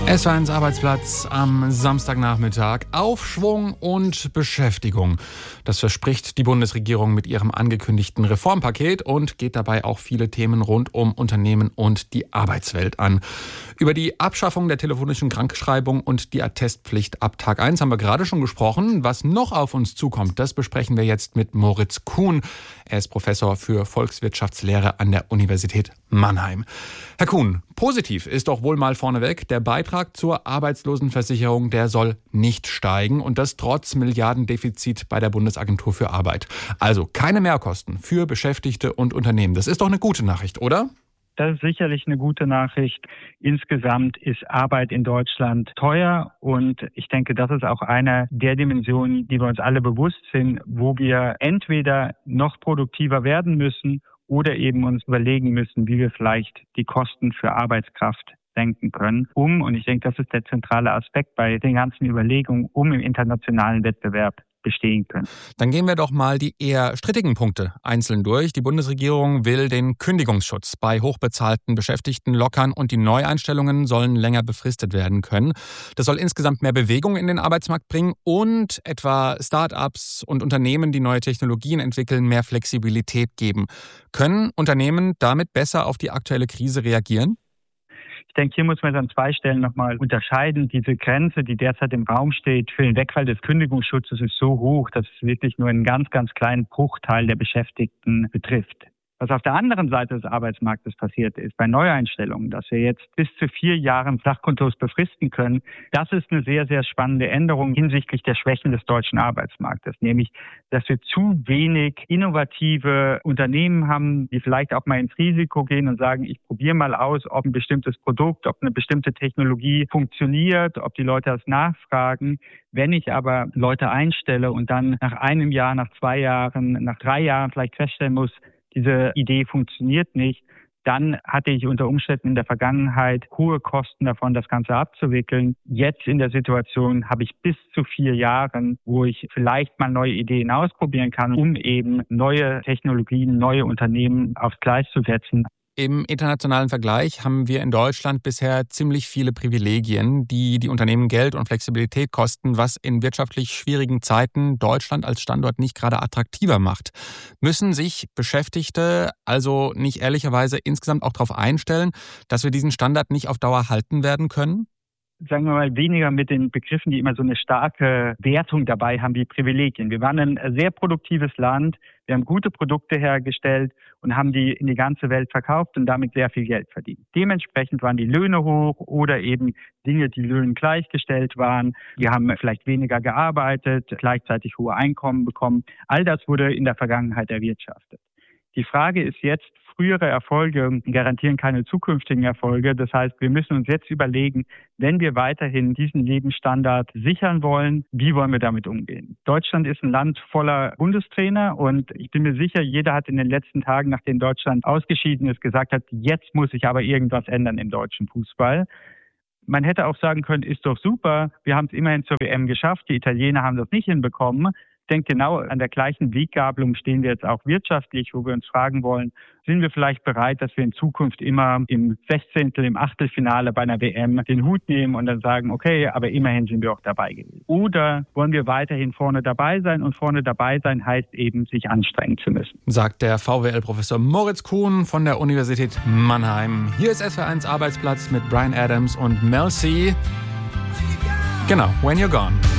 SWR1 Arbeitsplatz am Samstagnachmittag. Aufschwung und Beschäftigung. Das verspricht die Bundesregierung mit ihrem angekündigten Reformpaket und geht dabei auch viele Themen rund um Unternehmen und die Arbeitswelt an. Über die Abschaffung der telefonischen Krankschreibung und die Attestpflicht ab Tag 1 haben wir gerade schon gesprochen. Was noch auf uns zukommt, das besprechen wir jetzt mit Moritz Kuhn. Er ist Professor für Volkswirtschaftslehre an der Universität Mannheim. Herr Kuhn, positiv ist doch wohl mal vorneweg, der Beitrag zur Arbeitslosenversicherung, der soll nicht steigen und das trotz Milliardendefizit bei der Bundesagentur für Arbeit. Also keine Mehrkosten für Beschäftigte und Unternehmen. Das ist doch eine gute Nachricht, oder? Das ist sicherlich eine gute Nachricht. Insgesamt ist Arbeit in Deutschland teuer und ich denke, das ist auch eine der Dimensionen, die wir uns alle bewusst sind, wo wir entweder noch produktiver werden müssen oder eben uns überlegen müssen, wie wir vielleicht die Kosten für Arbeitskraft senken können, und ich denke, das ist der zentrale Aspekt bei den ganzen Überlegungen, im internationalen Wettbewerb bestehen können. Dann gehen wir doch mal die eher strittigen Punkte einzeln durch. Die Bundesregierung will den Kündigungsschutz bei hochbezahlten Beschäftigten lockern und die Neueinstellungen sollen länger befristet werden können. Das soll insgesamt mehr Bewegung in den Arbeitsmarkt bringen und etwa Start-ups und Unternehmen, die neue Technologien entwickeln, mehr Flexibilität geben. Können Unternehmen damit besser auf die aktuelle Krise reagieren? Ich denke, hier muss man an zwei Stellen nochmal unterscheiden. Diese Grenze, die derzeit im Raum steht für den Wegfall des Kündigungsschutzes, ist so hoch, dass es wirklich nur einen ganz, ganz kleinen Bruchteil der Beschäftigten betrifft. Was auf der anderen Seite des Arbeitsmarktes passiert ist, bei Neueinstellungen, dass wir jetzt bis zu 4 Jahren Sachkontos befristen können, das ist eine sehr, sehr spannende Änderung hinsichtlich der Schwächen des deutschen Arbeitsmarktes. Nämlich, dass wir zu wenig innovative Unternehmen haben, die vielleicht auch mal ins Risiko gehen und sagen, ich probiere mal aus, ob ein bestimmtes Produkt, ob eine bestimmte Technologie funktioniert, ob die Leute das nachfragen. Wenn ich aber Leute einstelle und dann nach 1 Jahr, nach 2 Jahren, nach 3 Jahren vielleicht feststellen muss, diese Idee funktioniert nicht, dann hatte ich unter Umständen in der Vergangenheit hohe Kosten davon, das Ganze abzuwickeln. Jetzt in der Situation habe ich bis zu 4 Jahren, wo ich vielleicht mal neue Ideen ausprobieren kann, um eben neue Technologien, neue Unternehmen aufs Gleis zu setzen. Im internationalen Vergleich haben wir in Deutschland bisher ziemlich viele Privilegien, die die Unternehmen Geld und Flexibilität kosten, was in wirtschaftlich schwierigen Zeiten Deutschland als Standort nicht gerade attraktiver macht. Müssen sich Beschäftigte also nicht ehrlicherweise insgesamt auch darauf einstellen, dass wir diesen Standard nicht auf Dauer halten werden können? Sagen wir mal, weniger mit den Begriffen, die immer so eine starke Wertung dabei haben wie Privilegien. Wir waren ein sehr produktives Land, wir haben gute Produkte hergestellt und haben die in die ganze Welt verkauft und damit sehr viel Geld verdient. Dementsprechend waren die Löhne hoch oder eben Dinge, die Löhnen gleichgestellt waren. Wir haben vielleicht weniger gearbeitet, gleichzeitig hohe Einkommen bekommen. All das wurde in der Vergangenheit erwirtschaftet. Die Frage ist jetzt, frühere Erfolge garantieren keine zukünftigen Erfolge. Das heißt, wir müssen uns jetzt überlegen, wenn wir weiterhin diesen Lebensstandard sichern wollen, wie wollen wir damit umgehen? Deutschland ist ein Land voller Bundestrainer und ich bin mir sicher, jeder hat in den letzten Tagen, nachdem Deutschland ausgeschieden ist, gesagt hat, jetzt muss sich aber irgendwas ändern im deutschen Fußball. Man hätte auch sagen können, ist doch super, wir haben es immerhin zur WM geschafft, die Italiener haben das nicht hinbekommen. Ich denke, genau an der gleichen Weggabelung stehen wir jetzt auch wirtschaftlich, wo wir uns fragen wollen, sind wir vielleicht bereit, dass wir in Zukunft immer im 16., im Achtelfinale bei einer WM den Hut nehmen und dann sagen, okay, aber immerhin sind wir auch dabei gewesen. Oder wollen wir weiterhin vorne dabei sein? Und vorne dabei sein heißt eben, sich anstrengen zu müssen. Sagt der VWL-Professor Moritz Kuhn von der Universität Mannheim. Hier ist SWR1 Arbeitsplatz mit Bryan Adams und Mel C. Genau, When You're Gone.